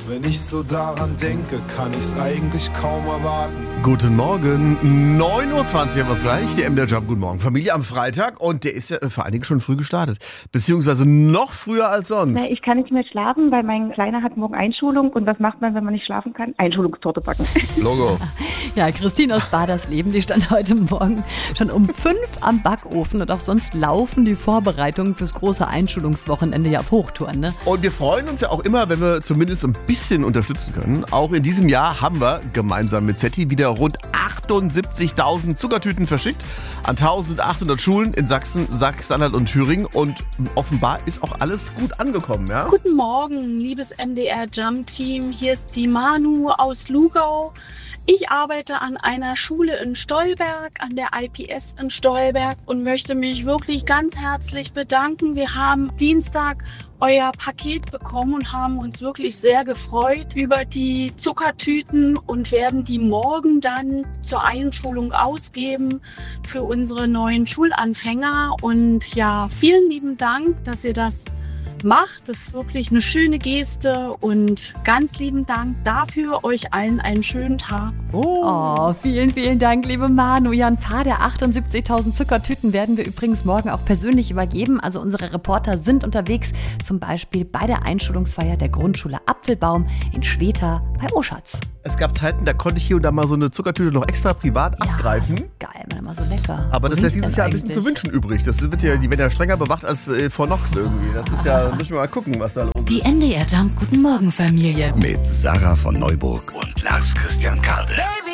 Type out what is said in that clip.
Wenn ich so daran denke, kann ich's eigentlich kaum erwarten. Guten Morgen, 9.20 Uhr haben wir es gleich, der MDR Jump, guten Morgen. Familie am Freitag und der ist ja vor einigen schon früh gestartet, beziehungsweise noch früher als sonst. Na, ich kann nicht mehr schlafen, weil mein Kleiner hat morgen Einschulung und was macht man, wenn man nicht schlafen kann? Einschulungstorte backen. Logo. Ja, Christine aus Badersleben, die stand heute Morgen schon um 5 am Backofen und auch sonst laufen die Vorbereitungen fürs große Einschulungswochenende ja auf Hochtouren, ne? Und wir freuen uns ja auch immer, wenn wir zumindest ein bisschen unterstützen können. Auch in diesem Jahr haben wir gemeinsam mit Zetti wieder rund 78.000 Zuckertüten verschickt an 1.800 Schulen in Sachsen, Sachsen-Anhalt und Thüringen. Und offenbar ist auch alles gut angekommen, ja? Guten Morgen, liebes MDR Jump Team. Hier ist die Manu aus Lugau. Ich arbeite an einer Schule in Stolberg, an der IPS in Stolberg und möchte mich wirklich ganz herzlich bedanken. Wir haben Dienstag euer Paket bekommen und haben uns wirklich sehr gefreut über die Zuckertüten und werden die morgen dann zur Einschulung ausgeben für unsere neuen Schulanfänger. Und ja, vielen lieben Dank, dass ihr das macht. Das ist wirklich eine schöne Geste und ganz lieben Dank dafür. Euch allen einen schönen Tag. Oh, vielen, vielen Dank, liebe Manu. Ja, ein paar der 78.000 Zuckertüten werden wir übrigens morgen auch persönlich übergeben. Also unsere Reporter sind unterwegs, zum Beispiel bei der Einschulungsfeier der Grundschule Apfelbaum in Schweta bei Oschatz. Es gab Zeiten, da konnte ich hier und da mal so eine Zuckertüte noch extra privat abgreifen. Geil, immer so lecker. Aber das lässt dieses Jahr ein bisschen zu wünschen übrig. Das wird ja, die werden ja strenger bewacht als vor Nox irgendwie. Das ist ja, müssen wir mal gucken, was da los ist. Die MDR Jump Guten Morgen Familie mit Sarah von Neuburg und Lars Christian Kade. Baby.